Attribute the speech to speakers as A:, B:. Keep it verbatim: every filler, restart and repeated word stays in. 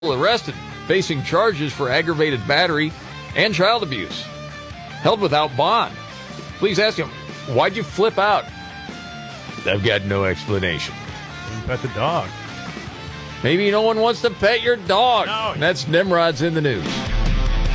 A: arrested, facing charges for aggravated battery and child abuse. Held without bond. Please ask him, why'd you flip out? I've got no explanation.
B: Pet the dog.
A: Maybe no one wants to pet your dog.
B: No.
A: That's Nimrod's in the News.